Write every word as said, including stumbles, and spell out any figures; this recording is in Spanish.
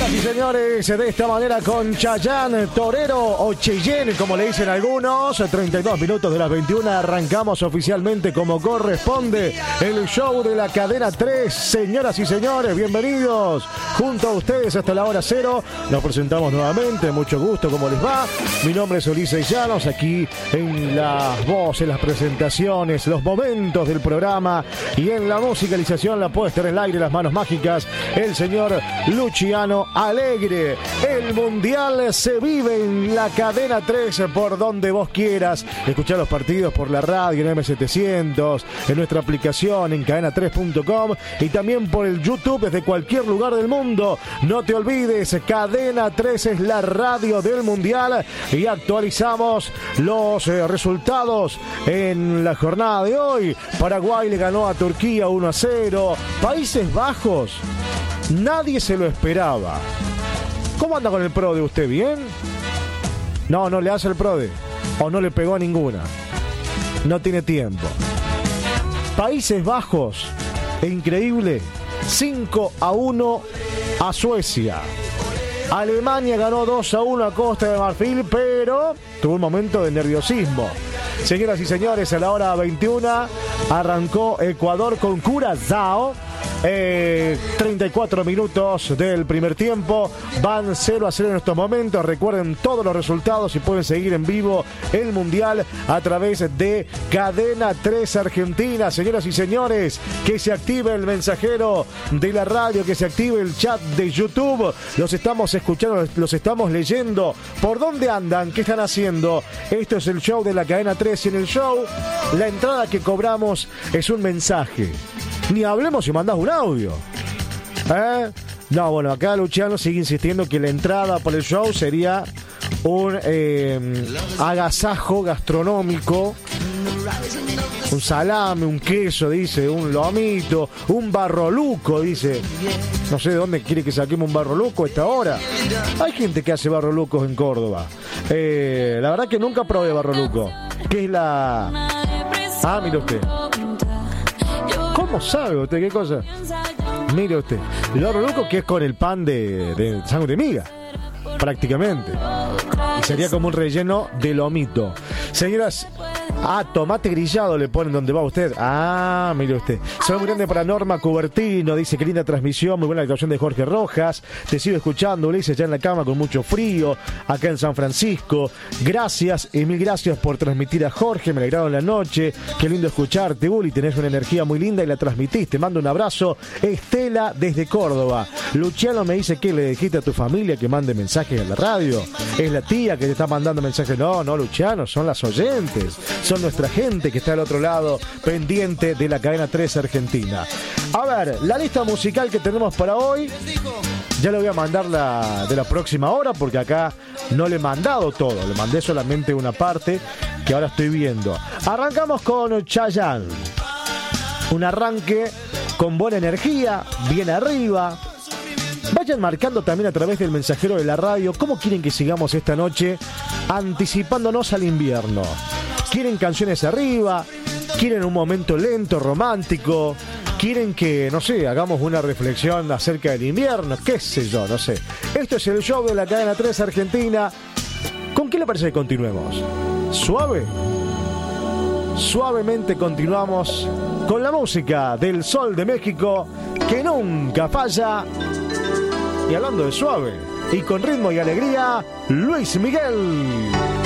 Señoras y señores, de esta manera con Chayanne, Torero o Cheyenne, como le dicen algunos, treinta y dos minutos de las veintiuna, arrancamos oficialmente como corresponde el show de la cadena tres. Señoras y señores, bienvenidos junto a ustedes hasta la hora cero. Nos presentamos nuevamente, mucho gusto, ¿cómo les va? Mi nombre es Ulises Llanos, aquí en las voces, las presentaciones, los momentos del programa y en la musicalización, la puesta en el aire, las manos mágicas, el señor Luciano Alegre. El mundial se vive en la cadena tres por donde vos quieras. Escuchar los partidos por la radio en eme setecientos, en nuestra aplicación en cadena tres punto com y también por el YouTube desde cualquier lugar del mundo. No te olvides, Cadena tres es la radio del mundial y actualizamos los eh, resultados en la jornada de hoy. Paraguay le ganó a Turquía uno a cero. Países Bajos, nadie se lo esperaba. ¿Cómo anda con el PRODE usted? ¿Bien? No, no le hace el PRODE. O no le pegó a ninguna. No tiene tiempo. Países Bajos, increíble, cinco a uno a Suecia. Alemania ganó dos a uno a Costa de Marfil, pero tuvo un momento de nerviosismo. Señoras y señores, a la hora veintiuna arrancó Ecuador con Curazao. Eh, treinta y cuatro minutos del primer tiempo, van cero a cero en estos momentos. Recuerden todos los resultados y pueden seguir en vivo el mundial a través de Cadena tres Argentina. Señoras y señores, que se active el mensajero de la radio, que se active el chat de YouTube. Los estamos escuchando, los estamos leyendo. ¿Por dónde andan? ¿Qué están haciendo? Esto es el show de la Cadena tres y en el show la entrada que cobramos es un mensaje. Ni hablemos si mandás un audio. ¿Eh? No, bueno, acá Luciano sigue insistiendo que la entrada por el show sería un eh, agasajo gastronómico. Un salame, un queso, dice, un lomito, un barroluco, dice. No sé de dónde quiere que saquemos un barroluco a esta hora. Hay gente que hace barrolucos en Córdoba. Eh, la verdad que nunca probé barroluco. ¿Qué es la...? Ah, mire usted. ¿Cómo sabe usted qué cosa? Mire usted. El barroluco que es con el pan de, de sangre de miga, prácticamente. Y sería como un relleno de lomito. Señoras... Ah, tomate grillado le ponen donde va usted. Ah, mire usted. Saludo muy grande para Norma Cubertino. Dice que linda transmisión, muy buena actuación de Jorge Rojas. Te sigo escuchando, Ulises, ya en la cama con mucho frío, acá en San Francisco. Gracias y mil gracias por transmitir a Jorge. Me alegraron la noche. Qué lindo escucharte, Uli. Tenés una energía muy linda y la transmitiste. Mando un abrazo. Estela desde Córdoba. Luciano me dice que le dijiste a tu familia que mande mensajes en la radio. Es la tía que te está mandando mensajes. No, no, Luciano, son las oyentes. Son nuestra gente que está al otro lado, pendiente de la cadena tres Argentina. A ver, la lista musical que tenemos para hoy, ya le voy a mandar la de la próxima hora, porque acá no le he mandado todo, le mandé solamente una parte que ahora estoy viendo. Arrancamos con Chayanne. Un arranque con buena energía, bien arriba. Vayan marcando también a través del mensajero de la radio cómo quieren que sigamos esta noche anticipándonos al invierno. ¿Quieren canciones arriba? ¿Quieren un momento lento, romántico? ¿Quieren que, no sé, hagamos una reflexión acerca del invierno? ¿Qué sé yo? No sé. Esto es el show de la cadena tres Argentina. ¿Con qué le parece que continuemos? ¿Suave? Suavemente continuamos con la música del Sol de México, que nunca falla. Y hablando de suave y con ritmo y alegría, Luis Miguel.